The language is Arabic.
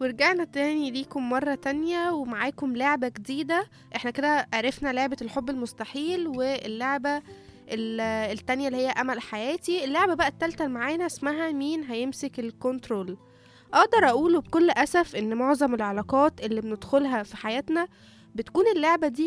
ورجعنا تاني ليكم مرة تانية ومعاكم لعبة جديدة. احنا كده عرفنا لعبة الحب المستحيل، واللعبة التانية اللي هي أمل حياتي. اللعبة بقى التالتة اللي معانا اسمها مين هيمسك الكنترول. أقدر أقوله بكل أسف إن معظم العلاقات اللي بندخلها في حياتنا بتكون اللعبة دي